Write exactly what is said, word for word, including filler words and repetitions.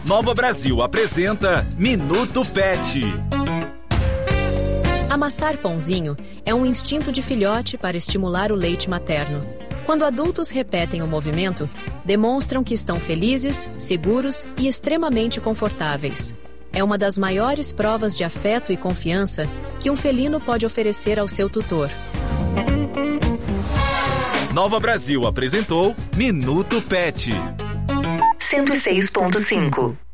Nova Brasil apresenta Minuto Pet. Amassar pãozinho é um instinto de filhote para estimular o leite materno. Quando adultos repetem o movimento, demonstram que estão felizes, seguros e extremamente confortáveis. É uma das maiores provas de afeto e confiança que um felino pode oferecer ao seu tutor. Nova Brasil apresentou Minuto Pet. cento e seis ponto cinco